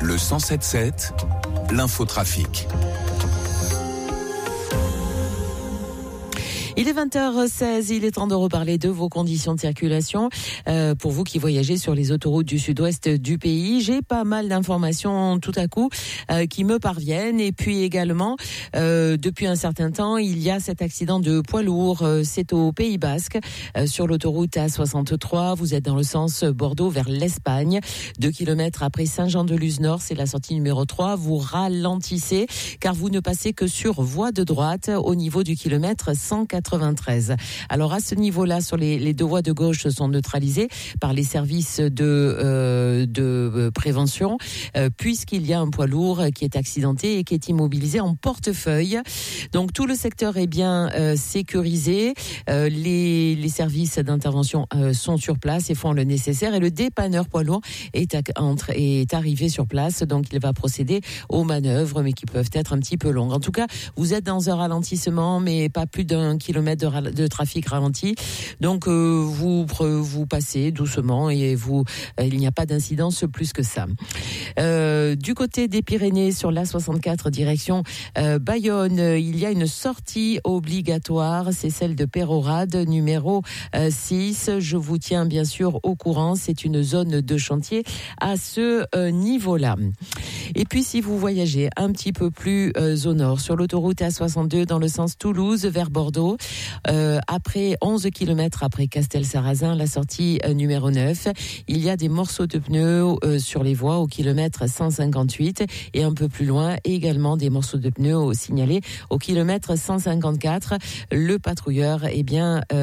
Le 107.7, l'infotrafic. Il est 20h16, il est temps de reparler de vos conditions de circulation. Pour vous qui voyagez sur les autoroutes du sud-ouest du pays, j'ai pas mal d'informations tout à coup qui me parviennent. Et puis également, depuis un certain temps, il y a cet accident de poids lourd. C'est au Pays Basque, sur l'autoroute A63. Vous êtes dans le sens Bordeaux vers l'Espagne. 2 km après Saint-Jean-de-Luz-Nord, c'est la sortie numéro 3. Vous ralentissez car vous ne passez que sur voie de droite au niveau du kilomètre 193. Alors à ce niveau-là, sur les deux voies de gauche sont neutralisées par les services de prévention, puisqu'il y a un poids lourd qui est accidenté et qui est immobilisé en portefeuille. Donc tout le secteur est bien sécurisé. Les services d'intervention sont sur place et font le nécessaire. Et le dépanneur poids lourd est arrivé sur place. Donc il va procéder aux manœuvres, mais qui peuvent être un petit peu longues. En tout cas, vous êtes dans un ralentissement, mais pas plus d'1 kilomètre de trafic ralenti. Donc vous passez doucement et il n'y a pas d'incidence plus que ça. Du côté des Pyrénées, sur l'A64 direction Bayonne, il y a une sortie obligatoire, c'est celle de Pérorade numéro 6. Je vous tiens bien sûr au courant, c'est une zone de chantier à ce niveau-là. Et puis si vous voyagez un petit peu plus au nord, sur l'autoroute A62 dans le sens Toulouse vers Bordeaux, après 11 km après Castelsarrasin, la sortie numéro 9, il y a des morceaux de pneus sur les voies au kilomètre 158 et un peu plus loin également des morceaux de pneus signalés au kilomètre 154. Le patrouilleur est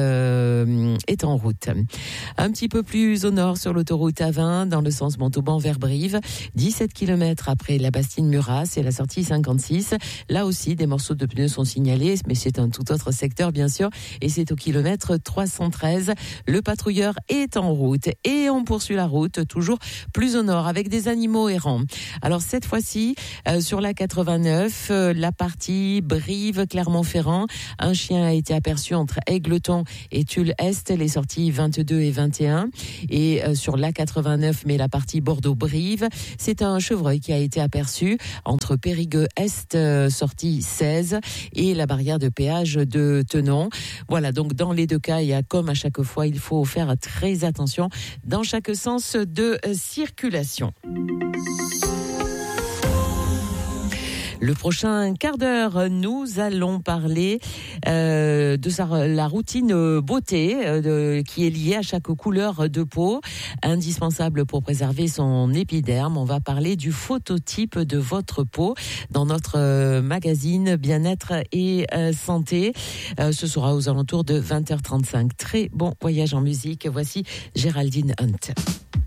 en route. Un petit peu plus au nord sur l'autoroute A20 dans le sens Montauban vers Brive, 17 km après la Bastide-Murat, c'est la sortie 56. Là aussi des morceaux de pneus sont signalés, mais c'est un tout autre secteur bien sûr, et c'est au kilomètre 313. Le patrouilleur est en route et on poursuit la route toujours plus au nord avec des animaux errants. Alors cette fois-ci sur la 89, la partie Brive-Clermont-Ferrand, un chien a été aperçu entre Égletons et Tulle-Est, les sorties 22 et 21, et sur la 89 mais la partie Bordeaux-Brive, c'est un chevreuil qui a été aperçu entre Périgueux-Est, sortie 16, et la barrière de péage de Tenon. Voilà, donc dans les deux cas, il y a comme à chaque fois, il faut faire très attention dans chaque sens de circulation. Le prochain quart d'heure, nous allons parler de la routine beauté qui est liée à chaque couleur de peau, indispensable pour préserver son épiderme. On va parler du phototype de votre peau dans notre magazine Bien-être et Santé. Ce sera aux alentours de 20h35. Très bon voyage en musique. Voici Géraldine Hunt.